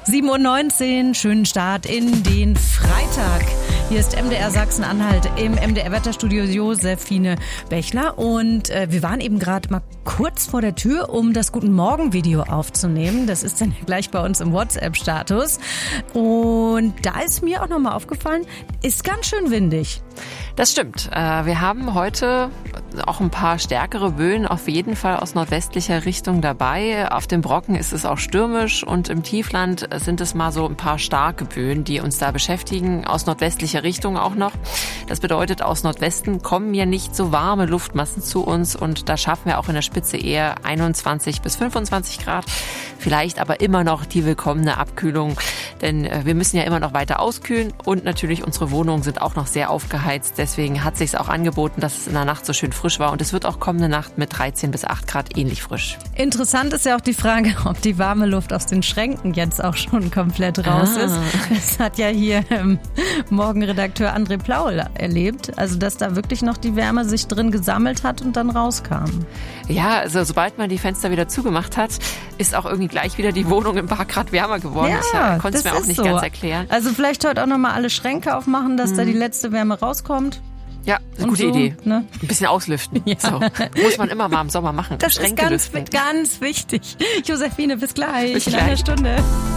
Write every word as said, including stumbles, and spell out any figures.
sieben Uhr neunzehn, schönen Start in den Freitag. Hier ist M D R Sachsen-Anhalt im M D R Wetterstudio Josephine Bechler und äh, wir waren eben gerade mal kurz vor der Tür, um das Guten Morgen Video aufzunehmen. Das ist dann gleich bei uns im WhatsApp-Status und da ist mir auch nochmal aufgefallen, ist ganz schön windig. Das stimmt. Wir haben heute auch ein paar stärkere Böen auf jeden Fall aus nordwestlicher Richtung dabei. Auf dem Brocken ist es auch stürmisch und im Tiefland sind es mal so ein paar starke Böen, die uns da beschäftigen, aus nordwestlicher Richtung auch noch. Das bedeutet, aus Nordwesten kommen ja nicht so warme Luftmassen zu uns und da schaffen wir auch in der Spitze eher einundzwanzig bis fünfundzwanzig Grad. Vielleicht aber immer noch die willkommene Abkühlung, denn wir müssen ja immer noch weiter auskühlen und natürlich unsere Wohnungen sind auch noch sehr aufgeheizt. Deswegen hat es sich auch angeboten, dass es in der Nacht so schön frisch war und es wird auch kommende Nacht mit dreizehn bis acht Grad ähnlich frisch. Interessant ist ja auch die Frage, ob die warme Luft aus den Schränken jetzt auch schon komplett raus ah. ist. Das hat ja hier ähm, Morgenredakteur André Plaul erlebt, also dass da wirklich noch die Wärme sich drin gesammelt hat und dann rauskam. Ja, also sobald man die Fenster wieder zugemacht hat, ist auch irgendwie gleich wieder die Wohnung ein paar Grad wärmer geworden. Ja, ich konnte es mir auch nicht so. ganz erklären. Also vielleicht heute auch nochmal alle Schränke aufmachen, dass hm. da die letzte Wärme rauskommt. Ja, eine gute so, Idee. Ne? Ein bisschen auslüften. Ja. So. Muss man immer mal im Sommer machen. Das Schränke ist ganz, lüften. ganz wichtig. Josephine, bis gleich Bis in gleich. einer Stunde.